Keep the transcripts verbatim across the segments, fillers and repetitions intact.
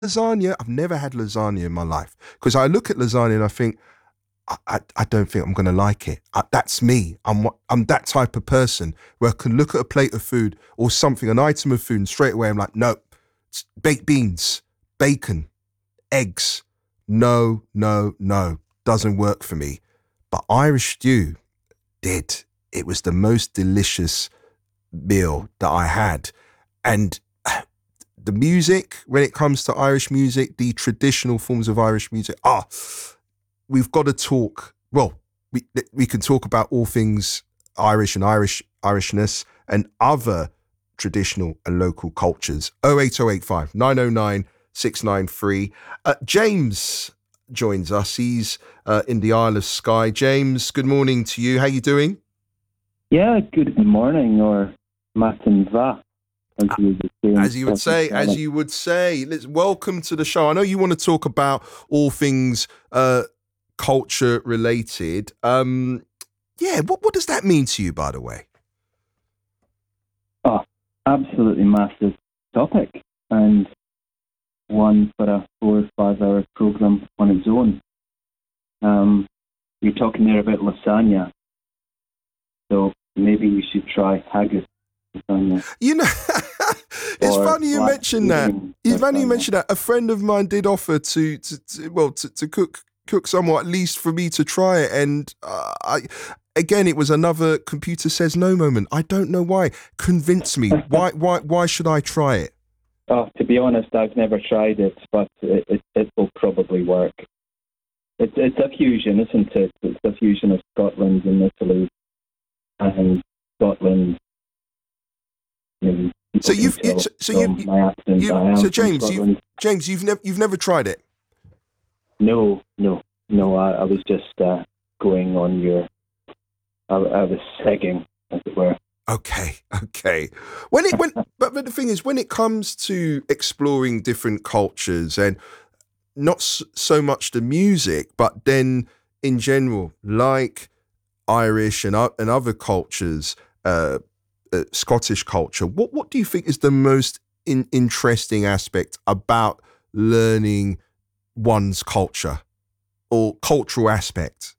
lasagna. I've never had lasagna in my life because I look at lasagna and I think, I, I, I don't think I'm going to like it. I, that's me. I'm what- I'm that type of person where I can look at a plate of food or something, an item of food, and straight away I'm like, no, it's baked beans, bacon, eggs. No, no, no. Doesn't work for me. But Irish stew did. It was the most delicious meal that I had. And the music, when it comes to Irish music, the traditional forms of Irish music, ah, we've got to talk. Well, we we can talk about all things Irish and Irish Irishness and other traditional and local cultures. oh eight oh eight five, nine oh nine, six nine three. Uh, James joins us. He's uh, in the Isle of Skye. James, good morning to you. How you doing? Yeah, good morning, or Martin Va, as you would say. As you would say, as you would say. Let's welcome to the show. I know you want to talk about all things uh, culture related. Um, yeah, what what does that mean to you, by the way? Oh, absolutely massive topic, and one for a four or five hour program on its own. Um, you're talking there about lasagna, so maybe you should try haggis lasagna. You know, it's Or funny you black mentioned that. pudding It's funny you lasagna. mentioned that. A friend of mine did offer to, to, to well, to, to cook cook somewhat, at least for me to try it, and uh, I. Again, it was another computer says no moment. I don't know why. Convince me. Why? Why? Why should I try it? Oh, to be honest, I've never tried it, but it, it, it will probably work. It's it's a fusion, isn't it? It's a fusion of Scotland and Italy, and Scotland. And So you've you, so, so you, you, my accent, you I am so from James, you Scotland. James, you've never you've never tried it. No, no, no. I, I was just uh, going on your. I, I was segging, as it were. Okay, okay. When it when but, but the thing is, when it comes to exploring different cultures and not s- so much the music, but then in general, like Irish and o- and other cultures, uh, uh, Scottish culture, what what do you think is the most in, interesting aspect about learning one's culture or cultural aspect?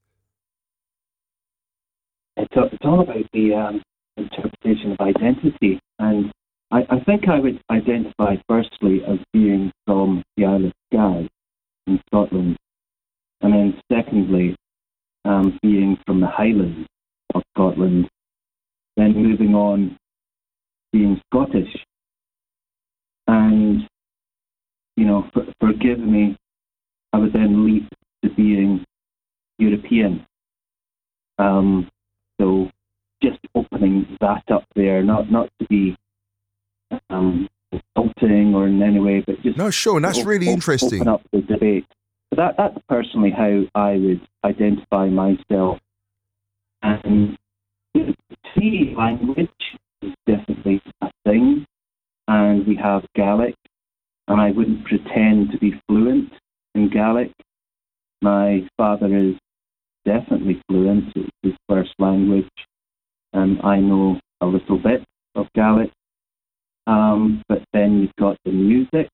It's, a- it's all about the um, interpretation of identity, and I, I think I would identify firstly as being from the Isle of Skye in Scotland, and then secondly, um, being from the Highlands of Scotland, then moving on, being Scottish, and you know, for, forgive me, I would then leap to being European. Um, so just opening that up there, not not to be um, insulting or in any way, but just No, sure, and that's op- really op- interesting. open up the debate. So that that's personally how I would identify myself. And to me, language is definitely a thing, and we have Gaelic, and I wouldn't pretend to be fluent in Gaelic. My father is definitely fluent; it's his first language, and I know a little bit of Gaelic. Um, but then you've got the music,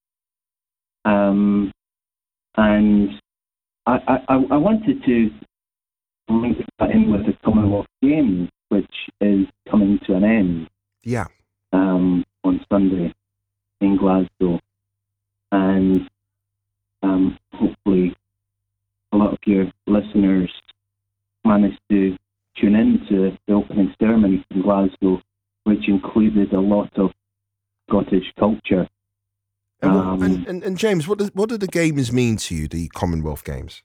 um, and I, I, I I wanted to link that in with the Commonwealth Games, which is coming to an end Yeah. um, on Sunday in Glasgow, and um, hopefully a lot of your listeners managed to tune in to the opening ceremony in Glasgow, which included a lot of Scottish culture. And, what, Um, and, and and James, what does what do the games mean to you? The Commonwealth Games.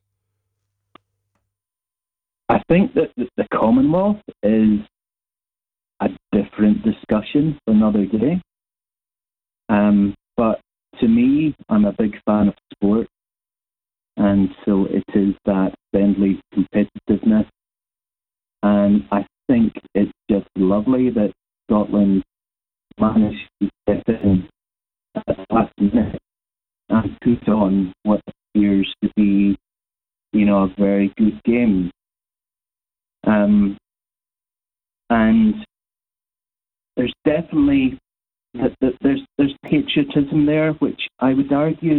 I think that the the Commonwealth is a different discussion for another day. Um, but to me, I'm a big fan of sport, and so it is that friendly competitiveness. And I think it's just lovely that Scotland managed to step in at the last minute and put on what appears to be, you know, a very good game. Um, and there's definitely th- th- there's there's patriotism there, which I would argue